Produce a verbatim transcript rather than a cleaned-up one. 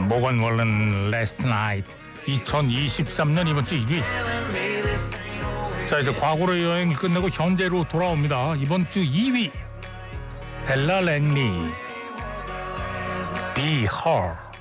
모건 월런 Last Night 이천이십삼 년 이번 주 일 위. 자, 이제 과거로 여행을 끝내고 현재로 돌아옵니다. 이번 주 이 위 엘라 랭리 Be Her.